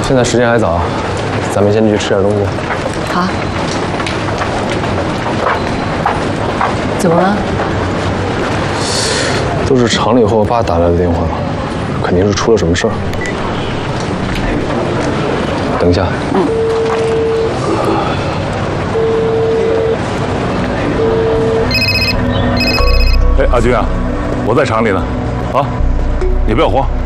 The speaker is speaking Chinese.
现在时间还早，咱们先去吃点东西。 好。怎么了？ 都是厂里和我爸打来的电话，肯定是出了什么事儿。等一下。 哎，阿军啊，我在厂里呢，啊，你不要慌。